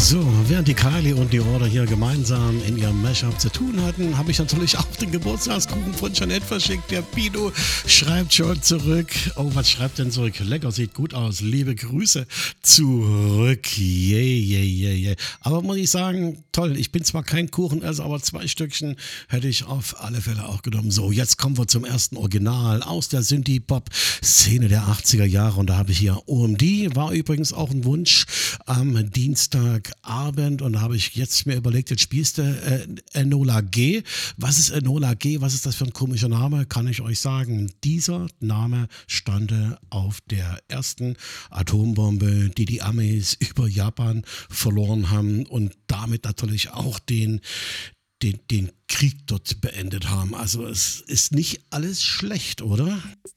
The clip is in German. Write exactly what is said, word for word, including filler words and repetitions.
So, während die Kylie und die Order hier gemeinsam in ihrem Mashup zu tun hatten, habe ich natürlich auch den Geburtstagskuchen von Jeanette verschickt. Der Pino schreibt schon zurück. Oh, was schreibt denn zurück? Lecker, sieht gut aus. Liebe Grüße zurück. Yeah, yeah, yeah, yeah. Aber muss ich sagen, toll. Ich bin zwar kein Kuchenesser, aber zwei Stückchen hätte ich auf alle Fälle auch genommen. So, jetzt kommen wir zum ersten Original aus der Synthie-Pop-Szene der achtziger Jahre. Und da habe ich hier O M D. War übrigens auch ein Wunsch am Dienstagabend. Und da habe ich jetzt mir überlegt, jetzt spielst du äh, Enola Gay. Was ist Enola Gay? Was ist das für ein komischer Name? Kann ich euch sagen. Dieser Name stande auf der ersten Atombombe, die die Amis über Japan verloren haben und damit natürlich auch den Den, den Krieg dort beendet haben. Also es ist nicht alles schlecht, oder?